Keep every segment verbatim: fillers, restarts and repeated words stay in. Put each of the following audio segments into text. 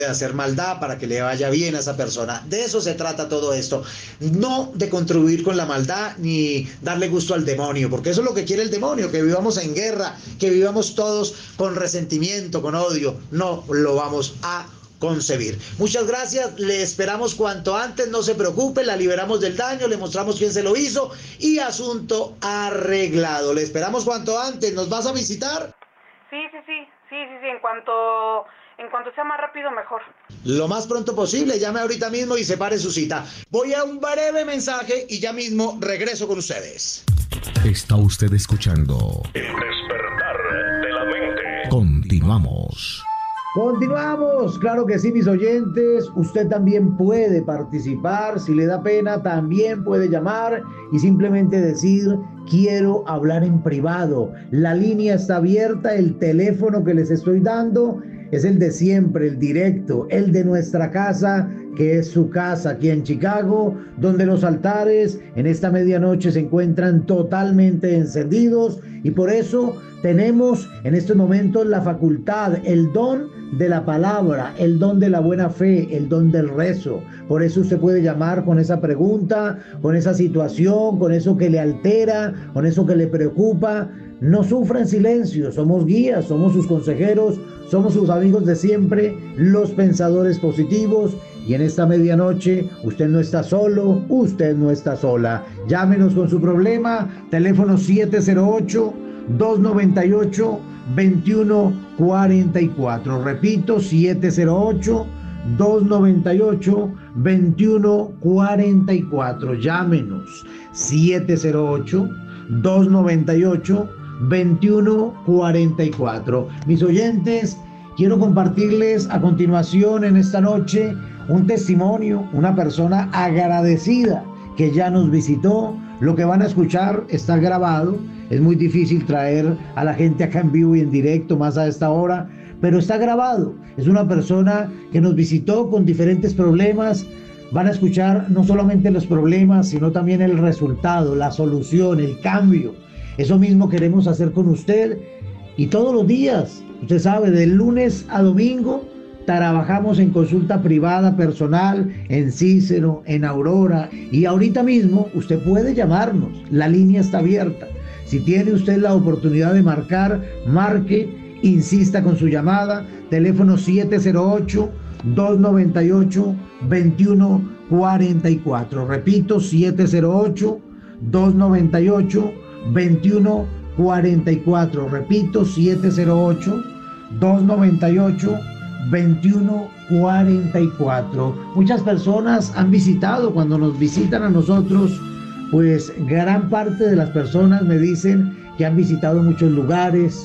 hacer maldad para que le vaya bien a esa persona. De eso se trata todo esto. No de contribuir con la maldad ni darle gusto al demonio, porque eso es lo que quiere el demonio, que vivamos en guerra, que vivamos todos con resentimiento, con odio. No lo vamos a concebir. Muchas gracias, le esperamos cuanto antes, no se preocupe, la liberamos del daño, le mostramos quién se lo hizo y asunto arreglado. Le esperamos cuanto antes. ¿Nos vas a visitar? Sí, sí, sí, sí, sí, sí, en cuanto... En cuanto sea más rápido, mejor. Lo más pronto posible, llame ahorita mismo y separe su cita. Voy a un breve mensaje y ya mismo regreso con ustedes. Está usted escuchando El despertar de la mente. Continuamos. Continuamos, claro que sí, mis oyentes. Usted también puede participar. Si le da pena, también puede llamar y simplemente decir: quiero hablar en privado. La línea está abierta, el teléfono que les estoy dando es el de siempre, el directo, el de nuestra casa, que es su casa aquí en Chicago, donde los altares en esta medianoche se encuentran totalmente encendidos y por eso tenemos en estos momentos la facultad, el don de la palabra, el don de la buena fe, el don del rezo. Por eso usted puede llamar con esa pregunta, con esa situación, con eso que le altera, con eso que le preocupa. No sufra en silencio, somos guías, somos sus consejeros, somos sus amigos de siempre, los pensadores positivos. Y en esta medianoche usted no está solo, usted no está sola. Llámenos con su problema, teléfono siete cero ocho, dos nueve ocho, dos uno cuatro cuatro. Repito, siete cero ocho, dos nueve ocho, dos uno cuatro cuatro. Llámenos, siete cero ocho, dos nueve ocho, dos uno cuatro cuatro. Mis oyentes, quiero compartirles a continuación en esta noche un testimonio, una persona agradecida que ya nos visitó. Lo que van a escuchar está grabado. Es muy difícil traer a la gente acá en vivo y en directo más a esta hora, pero está grabado. Es una persona que nos visitó con diferentes problemas. Van a escuchar no solamente los problemas, sino también el resultado, la solución, el cambio. Eso mismo queremos hacer con usted y todos los días. Usted sabe, de lunes a domingo trabajamos en consulta privada personal, en Cícero, en Aurora, y ahorita mismo usted puede llamarnos, la línea está abierta. Si tiene usted la oportunidad de marcar, marque, insista con su llamada, teléfono siete cero ocho, dos nueve ocho, dos uno cuatro cuatro. Repito, siete cero ocho, dos nueve ocho, dos uno cuatro cuatro. Repito, siete cero ocho, dos nueve ocho, dos uno cuatro cuatro. Muchas personas han visitado, cuando nos visitan a nosotros, pues gran parte de las personas me dicen que han visitado muchos lugares,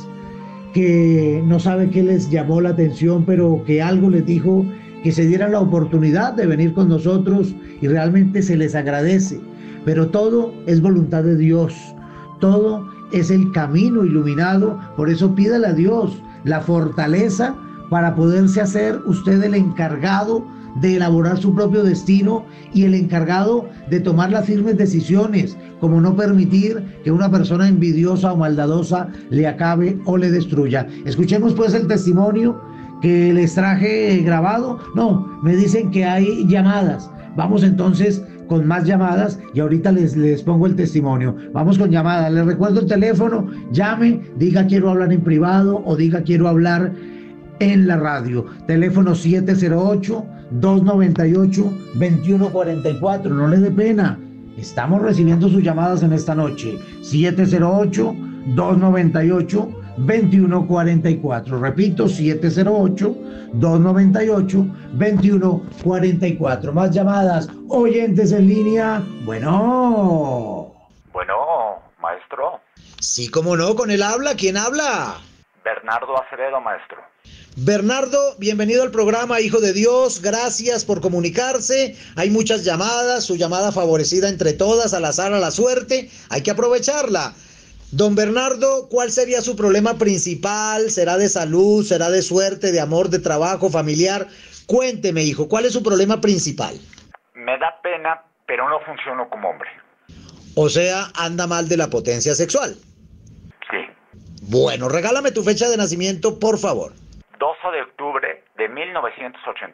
que no sabe qué les llamó la atención, pero que algo les dijo que se dieran la oportunidad de venir con nosotros y realmente se les agradece. Pero todo es voluntad de Dios, todo es el camino iluminado. Por eso pídale a Dios la fortaleza para poderse hacer usted el encargado de elaborar su propio destino y el encargado de tomar las firmes decisiones, como no permitir que una persona envidiosa o maldadosa le acabe o le destruya. Escuchemos pues el testimonio que les traje grabado. No, me dicen que hay llamadas. Vamos entonces con más llamadas y ahorita les, les pongo el testimonio. Vamos con llamadas. Les recuerdo el teléfono. Llame, diga quiero hablar en privado o diga quiero hablar en la radio. Teléfono siete cero ocho, dos nueve ocho, dos uno cuatro cuatro. No le dé pena. Estamos recibiendo sus llamadas en esta noche. siete cero ocho, dos nueve ocho, dos uno cuatro cuatro. Repito, siete cero ocho, dos nueve ocho, dos uno cuatro cuatro. Más llamadas. Oyentes en línea. Bueno. Bueno, maestro. Sí, cómo no, con él habla. ¿Quién habla? Bernardo Acevedo, maestro. Bernardo, bienvenido al programa, hijo de Dios. Gracias por comunicarse. Hay muchas llamadas, su llamada favorecida entre todas, al azar, a la suerte. Hay que aprovecharla. Don Bernardo, ¿cuál sería su problema principal? ¿Será de salud? ¿Será de suerte, de amor, de trabajo, familiar? Cuénteme, hijo, ¿cuál es su problema principal? Me da pena, pero no funciono como hombre. O sea, anda mal de la potencia sexual. Sí. Bueno, regálame tu fecha de nacimiento, por favor. doce de octubre de mil novecientos ochenta